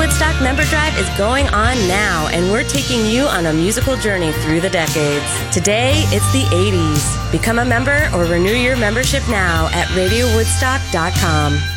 Woodstock Member Drive is going on now, and we're taking you on a musical journey through the decades. Today, it's the 80s. Become a member or renew your membership now at RadioWoodstock.com.